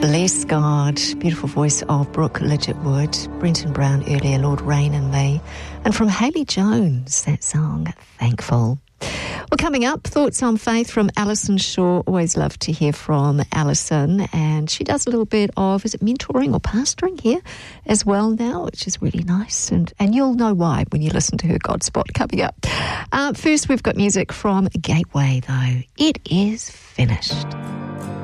Bless God. Beautiful voice of Brooke Lidgettwood. Brenton Brown earlier, Lord Rain and Me. And from Haley Jones, that song, Thankful. Well, coming up, Thoughts on Faith from Alison Shaw. Always love to hear from Alison. And she does a little bit of, is it mentoring or pastoring here as well now, which is really nice. And you'll know why when you listen to her God Spot coming up. First, we've got music from Gateway, though. It is finished.